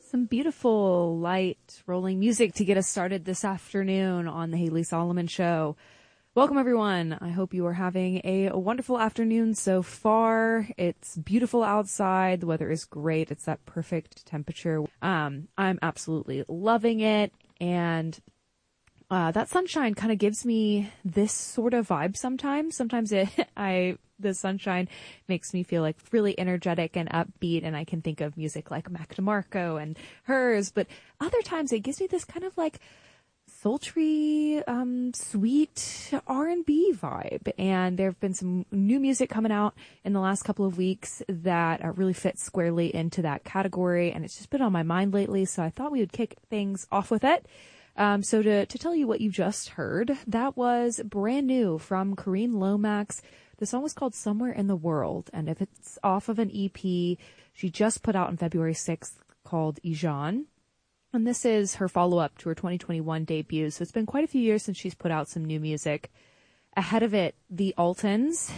Some beautiful, light, rolling music to get us started this afternoon on the Haley Solomon Show. Welcome, everyone. I hope you are having a wonderful afternoon so far. It's beautiful outside. The weather is great. It's that perfect temperature. I'm absolutely loving it. And that sunshine kind of gives me this sort of vibe sometimes. Sometimes the sunshine makes me feel like really energetic and upbeat, and I can think of music like Mac DeMarco and Hers. But other times it gives me this kind of like sultry, sweet R&B vibe. And there have been some new music coming out in the last couple of weeks that really fits squarely into that category. And it's just been on my mind lately. So I thought we would kick things off with it. So to tell you what you just heard, that was brand new from Kareen Lomax. The song was called Somewhere in the World. And if it's off of an EP she just put out on February 6th called Ijan. And this is her follow-up to her 2021 debut. So it's been quite a few years since she's put out some new music. Ahead of it, the Altons,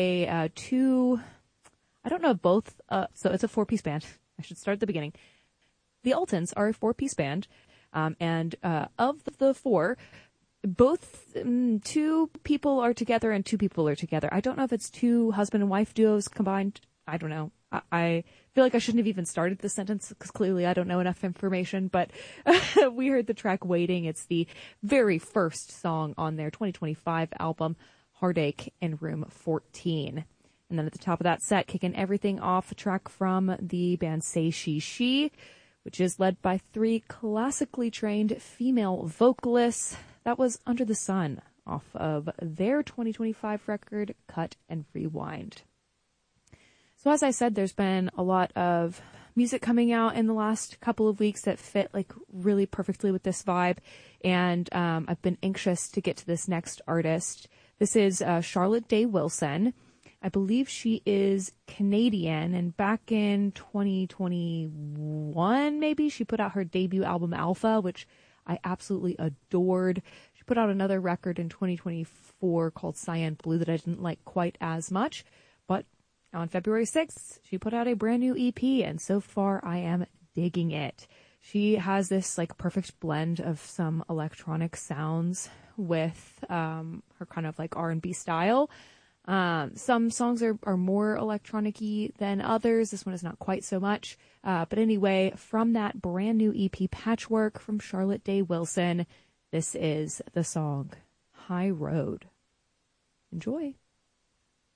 so it's a four-piece band. I should start at the beginning. The Altons are a four-piece band. And of the four, both two people are together and two people are together. I don't know if it's two husband and wife duos combined. I don't know. I feel like I shouldn't have even started this sentence because clearly I don't know enough information, but we heard the track Waiting. It's the very first song on their 2025 album, Heartache in Room 14. And then at the top of that set, kicking everything off, a track from the band Say She She, which is led by three classically trained female vocalists. That was Under the Sun, off of their 2025 record, Cut and Rewind. So as I said, there's been a lot of music coming out in the last couple of weeks that fit like really perfectly with this vibe. And I've been anxious to get to this next artist. This is Charlotte Day Wilson. I believe she is Canadian, and back in 2021, maybe, she put out her debut album, Alpha, which I absolutely adored. She put out another record in 2024 called Cyan Blue that I didn't like quite as much, but on February 6th, she put out a brand new EP, and so far I am digging it. She has this like perfect blend of some electronic sounds with her kind of like R&B style. Some songs are more electronic-y than others. This one is not quite so much. But anyway, from that brand new EP Patchwork from Charlotte Day Wilson, this is the song High Road. Enjoy.